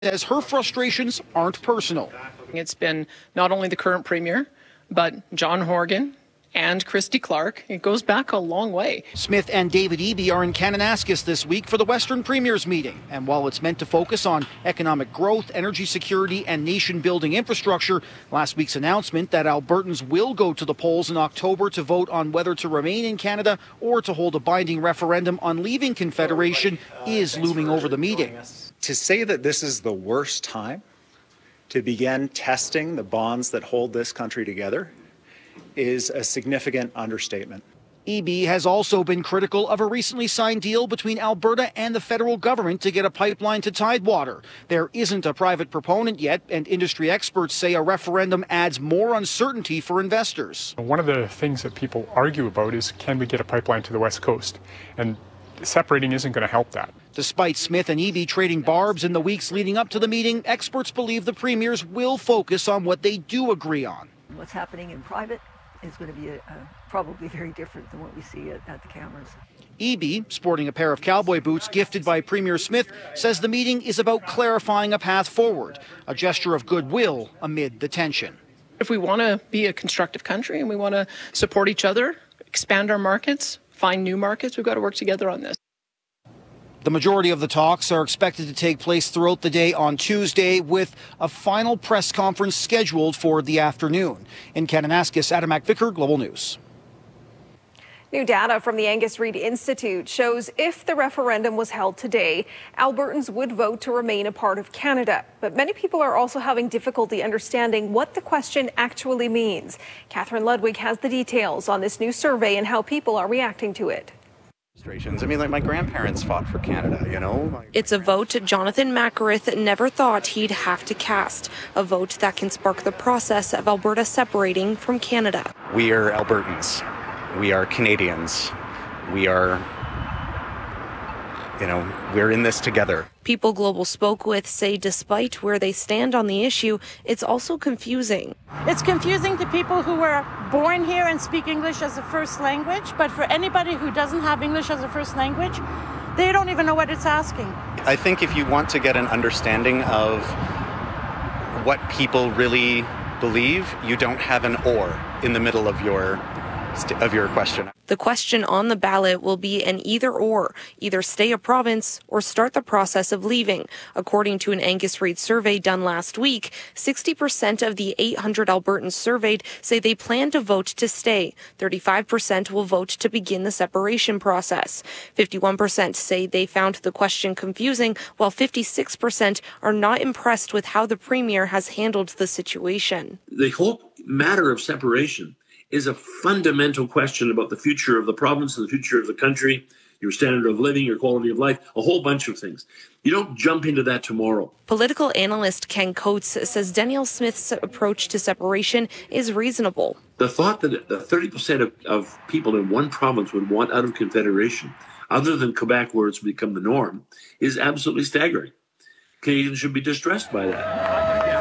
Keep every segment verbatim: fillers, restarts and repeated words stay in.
As her frustrations aren't personal. It's been not only the current premier, but John Horgan and Christy Clark. It goes back a long way. Smith and David Eby are in Kananaskis this week for the Western Premiers meeting. And while it's meant to focus on economic growth, energy security, and nation-building infrastructure, last week's announcement that Albertans will go to the polls in October to vote on whether to remain in Canada or to hold a binding referendum on leaving Confederation is looming over the meeting. To say that this is the worst time to begin testing the bonds that hold this country together is a significant understatement. Eby has also been critical of a recently signed deal between Alberta and the federal government to get a pipeline to Tidewater. There isn't a private proponent yet, and industry experts say a referendum adds more uncertainty for investors. One of the things that people argue about is, can we get a pipeline to the West Coast? And separating isn't going to help that. Despite Smith and Eby trading barbs in the weeks leading up to the meeting, experts believe the premiers will focus on what they do agree on. What's happening in private is going to be a, a, probably very different than what we see at, at the cameras. Eby, sporting a pair of cowboy boots gifted by Premier Smith, says the meeting is about clarifying a path forward, a gesture of goodwill amid the tension. If we want to be a constructive country and we want to support each other, expand our markets, find new markets, we've got to work together on this. The majority of the talks are expected to take place throughout the day on Tuesday, with a final press conference scheduled for the afternoon. In Kananaskis, Adam McVicker, Global News. New data from the Angus Reid Institute shows if the referendum was held today, Albertans would vote to remain a part of Canada. But many people are also having difficulty understanding what the question actually means. Catherine Ludwig has the details on this new survey and how people are reacting to it. I mean, like, my grandparents fought for Canada, you know? It's a vote Jonathan Macarith never thought he'd have to cast. A vote that can spark the process of Alberta separating from Canada. We are Albertans. We are Canadians. We are, you know, we're in this together. People Global spoke with say despite where they stand on the issue, it's also confusing. It's confusing to people who were born here and speak English as a first language, but for anybody who doesn't have English as a first language, they don't even know what it's asking. I think if you want to get an understanding of what people really believe, you don't have an or in the middle of your of your question. The question on the ballot will be an either-or, either stay a province or start the process of leaving. According to an Angus Reid survey done last week, sixty percent of the eight hundred Albertans surveyed say they plan to vote to stay. thirty-five percent will vote to begin the separation process. fifty-one percent say they found the question confusing, while fifty-six percent are not impressed with how the Premier has handled the situation. The whole matter of separation is a fundamental question about the future of the province and the future of the country, your standard of living, your quality of life, a whole bunch of things. You don't jump into that tomorrow. Political analyst Ken Coates says Danielle Smith's approach to separation is reasonable. The thought that thirty percent of, of people in one province would want out of Confederation, other than Quebec where it's become the norm, is absolutely staggering. Canadians should be distressed by that.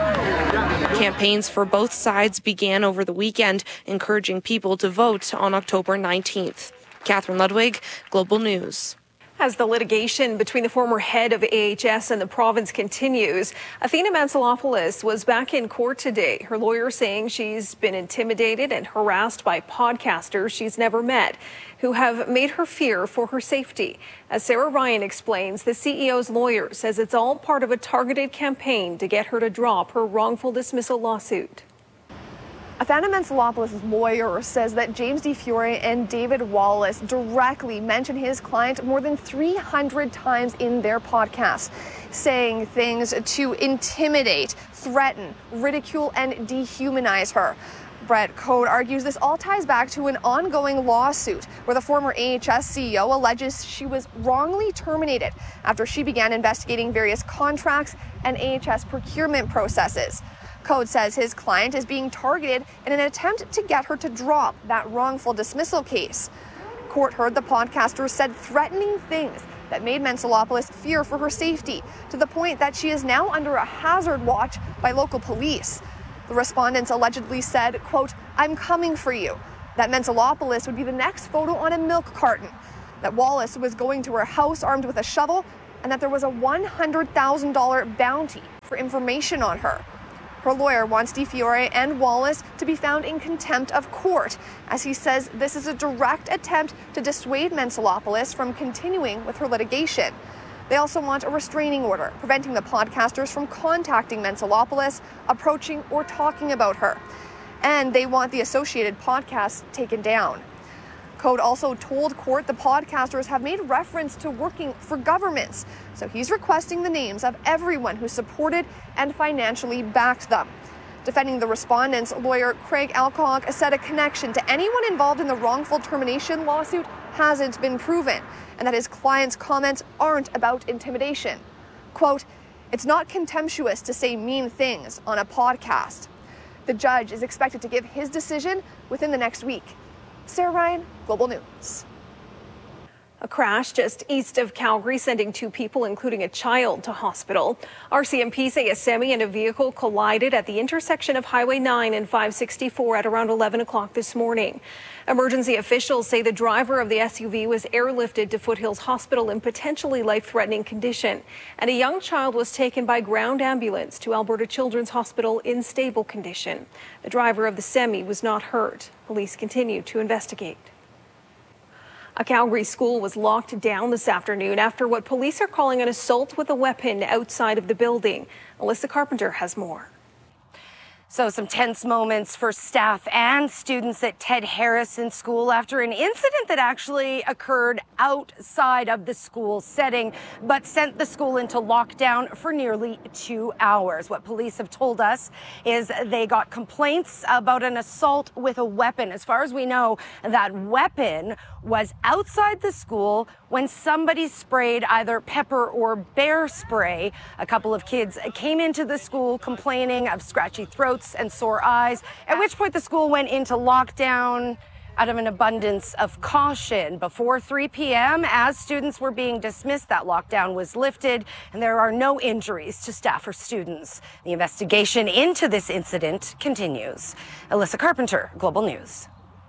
Campaigns for both sides began over the weekend, encouraging people to vote on October nineteenth. Catherine Ludwig, Global News. As the litigation between the former head of A H S and the province continues, Athena Mantzalopoulos was back in court today. Her lawyer saying she's been intimidated and harassed by podcasters she's never met, who have made her fear for her safety. As Sarah Ryan explains, the C E O's lawyer says it's all part of a targeted campaign to get her to drop her wrongful dismissal lawsuit. Athena Mantzalopoulos' lawyer says that James Di Fiore and David Wallace directly mentioned his client more than three hundred times in their podcast, saying things to intimidate, threaten, ridicule, and dehumanize her. Brett Code argues this all ties back to an ongoing lawsuit where the former A H S C E O alleges she was wrongly terminated after she began investigating various contracts and A H S procurement processes. Code says his client is being targeted in an attempt to get her to drop that wrongful dismissal case. Court heard the podcaster said threatening things that made Mantzalopoulos fear for her safety, to the point that she is now under a hazard watch by local police. The respondents allegedly said, quote, "I'm coming for you," that Mantzalopoulos would be the next photo on a milk carton, that Wallace was going to her house armed with a shovel, and that there was a one hundred thousand dollars bounty for information on her. Her lawyer wants DeFiore and Wallace to be found in contempt of court, as he says this is a direct attempt to dissuade Mentzelopoulos from continuing with her litigation. They also want a restraining order, preventing the podcasters from contacting Mentzelopoulos, approaching, or talking about her. And they want the associated podcasts taken down. Code also told court the podcasters have made reference to working for governments, so he's requesting the names of everyone who supported and financially backed them. Defending the respondents, lawyer Craig Alcock said a connection to anyone involved in the wrongful termination lawsuit hasn't been proven, and that his client's comments aren't about intimidation. Quote, "It's not contemptuous to say mean things on a podcast." The judge is expected to give his decision within the next week. Sarah Ryan, Global News. A crash just east of Calgary sending two people, including a child, to hospital. R C M P say a semi and a vehicle collided at the intersection of Highway nine and five sixty-four at around eleven o'clock this morning. Emergency officials say the driver of the S U V was airlifted to Foothills Hospital in potentially life-threatening condition, and a young child was taken by ground ambulance to Alberta Children's Hospital in stable condition. The driver of the semi was not hurt. Police continue to investigate. A Calgary school was locked down this afternoon after what police are calling an assault with a weapon outside of the building. Alyssa Carpenter has more. So some tense moments for staff and students at Ted Harrison School after an incident that actually occurred outside of the school setting, but sent the school into lockdown for nearly two hours. What police have told us is they got complaints about an assault with a weapon. As far as we know, that weapon was outside the school when somebody sprayed either pepper or bear spray. A couple of kids came into the school complaining of scratchy throats and sore eyes, at which point the school went into lockdown out of an abundance of caution. Before three p.m., as students were being dismissed, that lockdown was lifted, and there are no injuries to staff or students. The investigation into this incident continues. Alyssa Carpenter, Global News.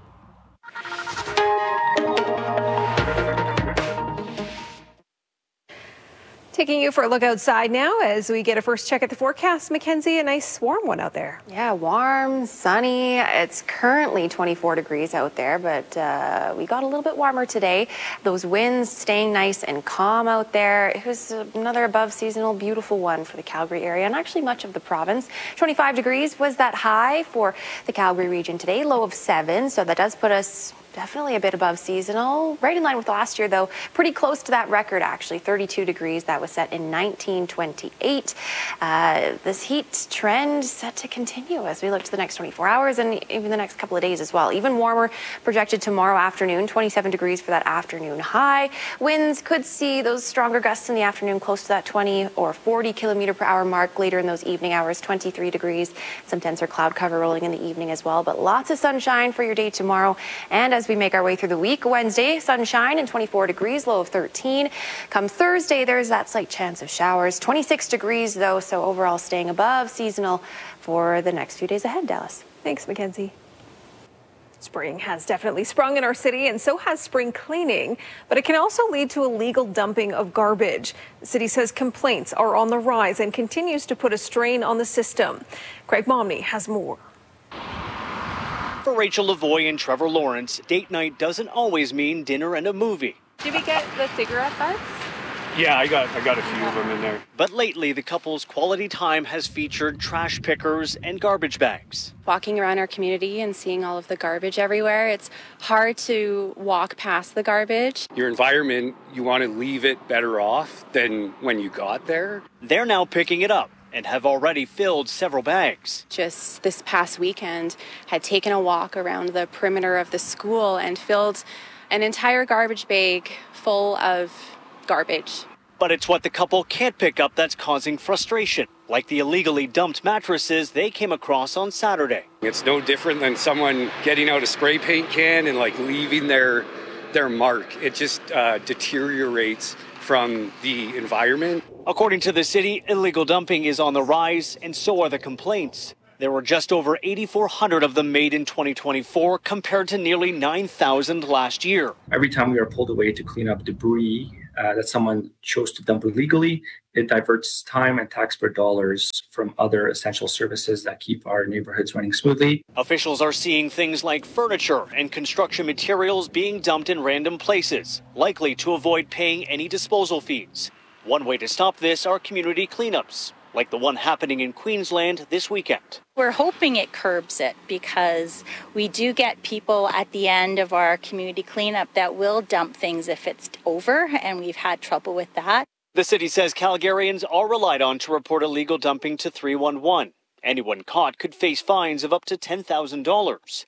Taking you for a look outside now as we get a first check at the forecast. Mackenzie, a nice warm one out there. Yeah, warm, sunny. It's currently twenty-four degrees out there, but uh, we got a little bit warmer today. Those winds staying nice and calm out there. It was another above seasonal, beautiful one for the Calgary area and actually much of the province. twenty-five degrees was that high for the Calgary region today, low of seven. So that does put us definitely a bit above seasonal. Right in line with last year, though. Pretty close to that record, actually. thirty-two degrees. That was set in nineteen twenty-eight. Uh, this heat trend set to continue as we look to the next twenty-four hours and even the next couple of days as well. Even warmer projected tomorrow afternoon. twenty-seven degrees for that afternoon high. Winds could see those stronger gusts in the afternoon, close to that twenty or forty kilometer per hour mark later in those evening hours. twenty-three degrees. Some denser cloud cover rolling in the evening as well. But lots of sunshine for your day tomorrow. And as As we make our way through the week, Wednesday, sunshine and twenty-four degrees, low of thirteen. Come Thursday, there's that slight chance of showers. twenty-six degrees, though, so overall staying above seasonal for the next few days ahead, Dallas. Thanks, Mackenzie. Spring has definitely sprung in our city, and so has spring cleaning, but it can also lead to illegal dumping of garbage. The city says complaints are on the rise and continues to put a strain on the system. Craig Momney has more. For Rachel Lavoie and Trevor Lawrence, date night doesn't always mean dinner and a movie. Did we get the cigarette butts? Yeah, I got I got a few of them in there. But lately, the couple's quality time has featured trash pickers and garbage bags. Walking around our community and seeing all of the garbage everywhere, it's hard to walk past the garbage. Your environment, you want to leave it better off than when you got there. They're now picking it up and have already filled several bags. Just this past weekend, had taken a walk around the perimeter of the school and filled an entire garbage bag full of garbage. But it's what the couple can't pick up that's causing frustration, like the illegally dumped mattresses they came across on Saturday. It's no different than someone getting out a spray paint can and like leaving their their mark. It just uh, deteriorates from the environment. According to the city, illegal dumping is on the rise, and so are the complaints. There were just over eighty-four hundred of them made in twenty twenty-four, compared to nearly nine thousand last year. Every time we are pulled away to clean up debris uh, that someone chose to dump illegally, it diverts time and taxpayer dollars from other essential services that keep our neighborhoods running smoothly. Officials are seeing things like furniture and construction materials being dumped in random places, likely to avoid paying any disposal fees. One way to stop this are community cleanups, like the one happening in Queensland this weekend. We're hoping it curbs it because we do get people at the end of our community cleanup that will dump things if it's over, and we've had trouble with that. The city says Calgarians are relied on to report illegal dumping to three one one. Anyone caught could face fines of up to ten thousand dollars.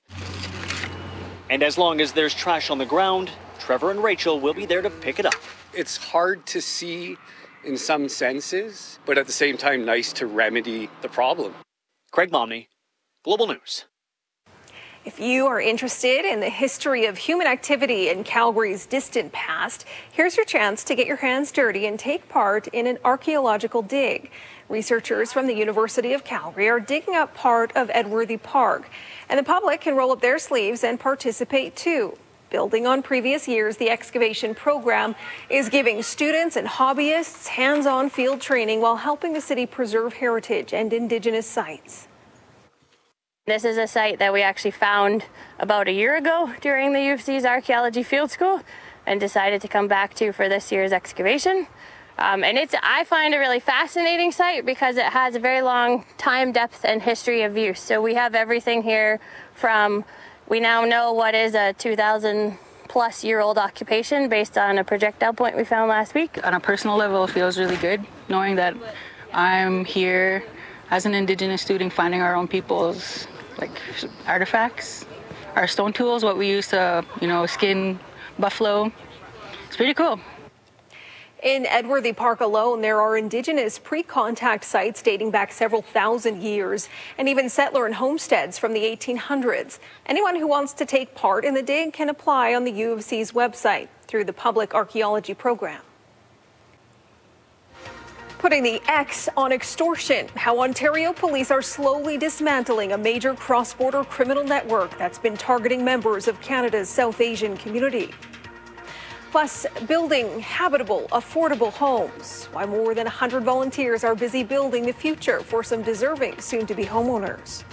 And as long as there's trash on the ground, Trevor and Rachel will be there to pick it up. It's hard to see in some senses, but at the same time, nice to remedy the problem. Craig Momney, Global News. If you are interested in the history of human activity in Calgary's distant past, here's your chance to get your hands dirty and take part in an archaeological dig. Researchers from the University of Calgary are digging up part of Edworthy Park, and the public can roll up their sleeves and participate too. Building on previous years, the excavation program is giving students and hobbyists hands-on field training while helping the city preserve heritage and Indigenous sites. This is a site that we actually found about a year ago during the U of C's Archaeology Field School and decided to come back to for this year's excavation. Um, and it's, I find a really fascinating site because it has a very long time, depth, and history of use. So we have everything here from, we now know what is a two thousand plus year old occupation based on a projectile point we found last week. On a personal level, it feels really good knowing that I'm here as an Indigenous student finding our own people's like artifacts, our stone tools, what we use to, you know, skin buffalo. It's pretty cool. In Edworthy Park alone, there are Indigenous pre-contact sites dating back several thousand years, and even settler and homesteads from the eighteen hundreds. Anyone who wants to take part in the dig can apply on the U of C's website through the Public Archaeology Program. Putting the X on extortion, how Ontario police are slowly dismantling a major cross-border criminal network that's been targeting members of Canada's South Asian community. Plus, building habitable, affordable homes. Why more than one hundred volunteers are busy building the future for some deserving soon-to-be homeowners.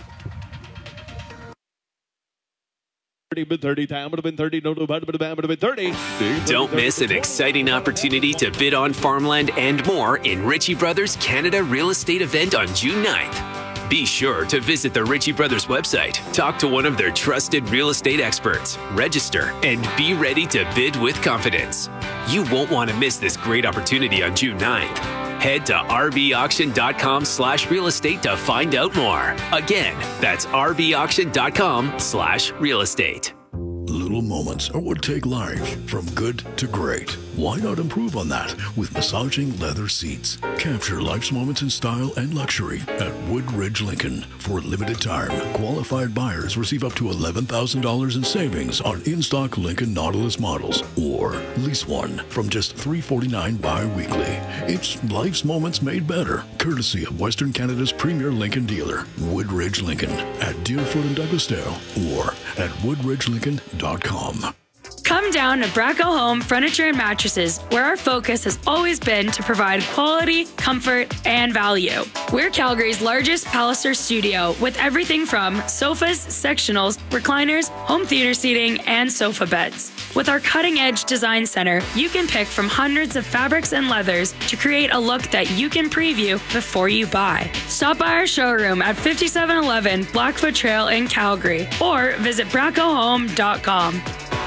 Don't miss an exciting opportunity to bid on farmland and more in Ritchie Brothers Canada Real Estate event on June ninth. Be sure to visit the Ritchie Brothers website, talk to one of their trusted real estate experts, register, and be ready to bid with confidence. You won't want to miss this great opportunity on June ninth. Head to rbauction.com slash real estate to find out more. Again, that's rbauction.com slash real estate. Little moments are what take life from good to great. Why not improve on that with massaging leather seats? Capture life's moments in style and luxury at Woodridge Lincoln. For a limited time, qualified buyers receive up to eleven thousand dollars in savings on in-stock Lincoln Nautilus models, or lease one from just three hundred forty-nine dollars bi-weekly. It's life's moments made better, courtesy of Western Canada's premier Lincoln dealer, Woodridge Lincoln, at Deerfoot and Douglasdale, or at woodridge lincoln dot com. Come down to Bracco Home Furniture and Mattresses, where our focus has always been to provide quality, comfort, and value. We're Calgary's largest Palliser studio with everything from sofas, sectionals, recliners, home theater seating, and sofa beds. With our cutting-edge design center, you can pick from hundreds of fabrics and leathers to create a look that you can preview before you buy. Stop by our showroom at fifty-seven eleven Blackfoot Trail in Calgary or visit bracco home dot com.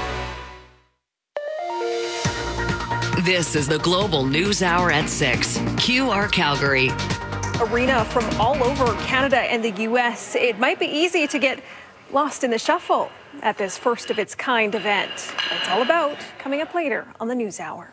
This is the Global News Hour at six. Q R Calgary. Arena from all over Canada and the U S. It might be easy to get lost in the shuffle at this first of its kind event. It's all about coming up later on the News Hour.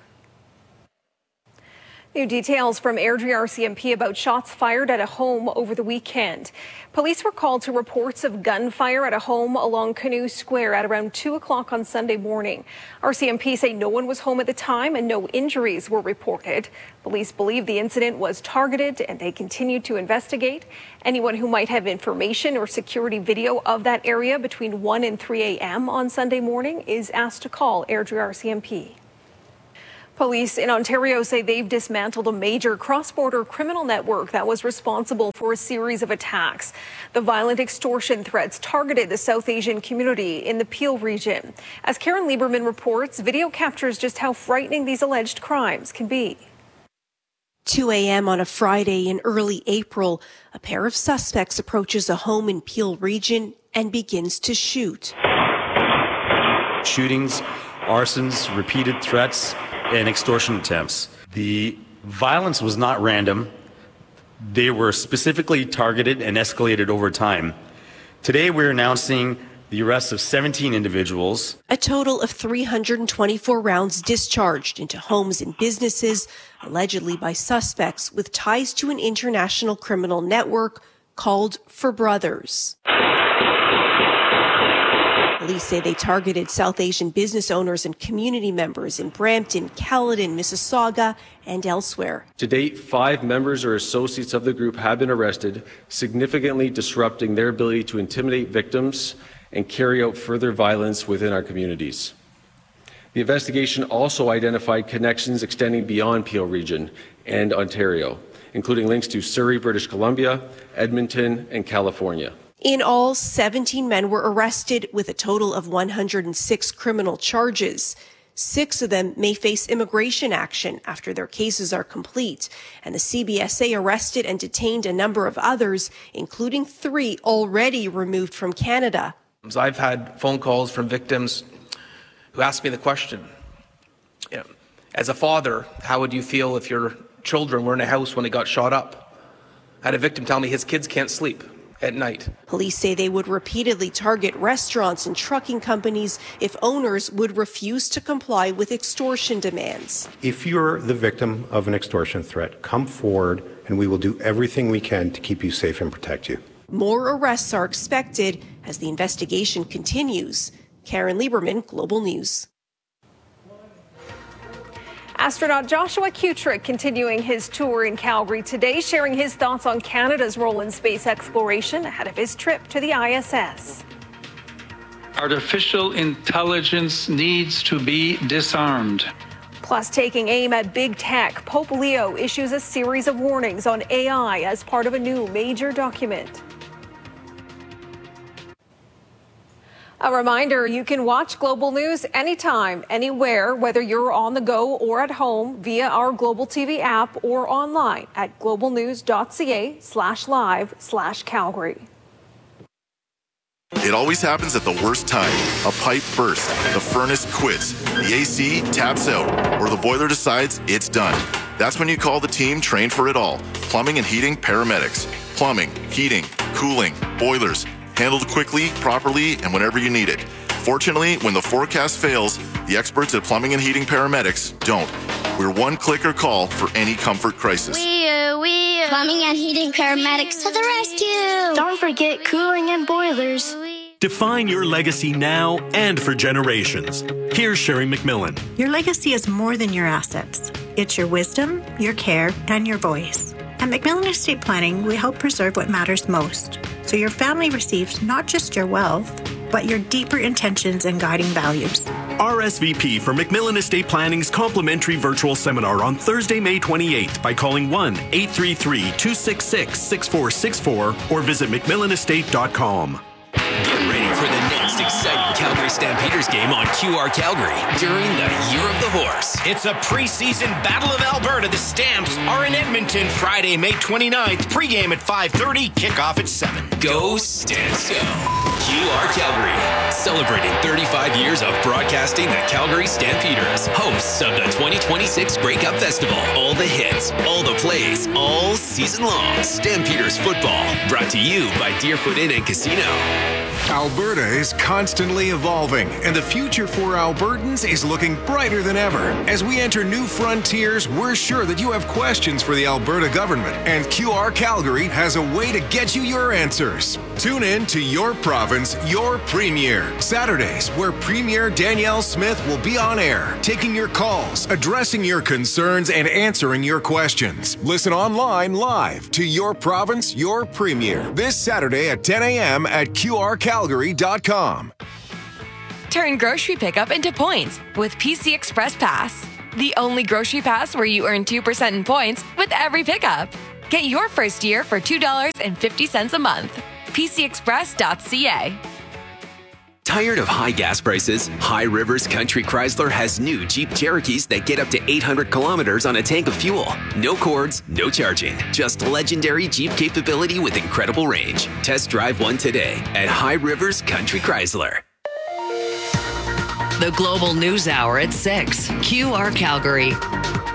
New details from Airdrie R C M P about shots fired at a home over the weekend. Police were called to reports of gunfire at a home along Canoe Square at around two o'clock on Sunday morning. R C M P say no one was home at the time and no injuries were reported. Police believe the incident was targeted and they continue to investigate. Anyone who might have information or security video of that area between one and three a.m. on Sunday morning is asked to call Airdrie R C M P. Police in Ontario say they've dismantled a major cross-border criminal network that was responsible for a series of attacks. The violent extortion threats targeted the South Asian community in the Peel region. As Karen Lieberman reports, video captures just how frightening these alleged crimes can be. two a.m. on a Friday in early April, a pair of suspects approaches a home in Peel region and begins to shoot. Shootings, arsons, repeated threats, and extortion attempts. The violence was not random. They were specifically targeted and escalated over time. Today we're announcing the arrest of seventeen individuals. A total of three hundred twenty-four rounds discharged into homes and businesses, allegedly by suspects with ties to an international criminal network called For Brothers. Police say they targeted South Asian business owners and community members in Brampton, Caledon, Mississauga, and elsewhere. To date, five members or associates of the group have been arrested, significantly disrupting their ability to intimidate victims and carry out further violence within our communities. The investigation also identified connections extending beyond Peel region and Ontario, including links to Surrey, British Columbia, Edmonton, and California. In all, seventeen men were arrested with a total of one hundred six criminal charges. Six of them may face immigration action after their cases are complete, and the C B S A arrested and detained a number of others, including three already removed from Canada. I've had phone calls from victims who ask me the question, you know, as a father, how would you feel if your children were in a house when they got shot up? I had a victim tell me his kids can't sleep at night. Police say they would repeatedly target restaurants and trucking companies if owners would refuse to comply with extortion demands. If you're the victim of an extortion threat, come forward and we will do everything we can to keep you safe and protect you. More arrests are expected as the investigation continues. Karen Lieberman, Global News. Astronaut Joshua Kutrick continuing his tour in Calgary today, sharing his thoughts on Canada's role in space exploration ahead of his trip to the I S S. Artificial intelligence needs to be disarmed. Plus, taking aim at big tech, Pope Leo issues a series of warnings on A I as part of a new major document. A reminder, you can watch Global News anytime, anywhere, whether you're on the go or at home via our Global T V app or online at globalnews.ca slash live slash Calgary. It always happens at the worst time. A pipe bursts, the furnace quits, the A C taps out, or the boiler decides it's done. That's when you call the team trained for it all. Plumbing and heating paramedics. Plumbing, heating, cooling, boilers. Handled quickly, properly, and whenever you need it. Fortunately, when the forecast fails, the experts at Plumbing and Heating Paramedics don't. We're one clicker call for any comfort crisis. We are, we are. Plumbing and Heating Paramedics to the rescue. Don't forget cooling and boilers. Define your legacy now and for generations. Here's Sherry McMillan. Your legacy is more than your assets. It's your wisdom, your care, and your voice. At McMillan Estate Planning, we help preserve what matters most, so your family receives not just your wealth, but your deeper intentions and guiding values. R S V P for McMillan Estate Planning's complimentary virtual seminar on Thursday, May twenty-eighth by calling one eight three three, two six six, six four six four or visit mcmillan estate dot com. Get ready for the next exciting Calgary Stampeders game on Q R Calgary during the Year of the Horse. It's a preseason Battle of Alberta. The Stamps are in Edmonton Friday, May twenty-ninth. Pregame at five thirty, kickoff at seven. Go Stamps go! Q R Calgary, celebrating thirty-five years of broadcasting the Calgary Stampeders, hosts of the twenty twenty-six Grey Cup Festival. All the hits, all the plays, all season long. Stampeders football, brought to you by Deerfoot Inn and Casino. Alberta is constantly evolving, and the future for Albertans is looking brighter than ever. As we enter new frontiers, we're sure that you have questions for the Alberta government, and Q R Calgary has a way to get you your answers. Tune in to Your Province, Your Premier, Saturdays, where Premier Danielle Smith will be on air, taking your calls, addressing your concerns, and answering your questions. Listen online live to Your Province, Your Premier, this Saturday at ten a.m. at Q R Calgary dot com. Turn grocery pickup into points with P C Express Pass. the only grocery pass where you earn two percent in points with every pickup. Get your first year for two dollars and fifty cents a month. P C express dot c a. Tired of high gas prices? High Rivers Country Chrysler has new Jeep Cherokees that get up to eight hundred kilometers on a tank of fuel. No cords, no charging. Just legendary Jeep capability with incredible range. Test drive one today at High Rivers Country Chrysler. The Global News Hour at six. Q R Calgary.